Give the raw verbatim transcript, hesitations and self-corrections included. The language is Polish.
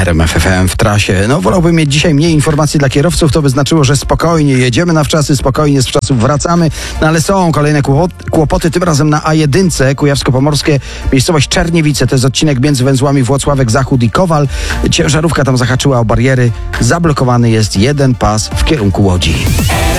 R M F F M w trasie. No wolałbym mieć dzisiaj mniej informacji dla kierowców, to by znaczyło, że spokojnie jedziemy na wczasy, spokojnie z wczasów wracamy, no ale są kolejne kłopoty, tym razem na A jeden, Kujawsko-Pomorskie, miejscowość Czerniewice, to jest odcinek między węzłami Włocławek Zachód i Kowal. Ciężarówka tam zahaczyła o bariery, zablokowany jest jeden pas w kierunku Łodzi.